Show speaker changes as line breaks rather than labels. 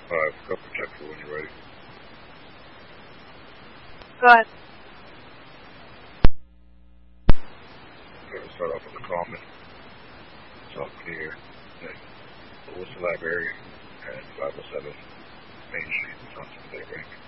Go projector when you're ready.
Go ahead.
Okay, we'll start off with the common. It's all clear. Then Lewis Library at 507 Main Street, Wisconsin, Ring.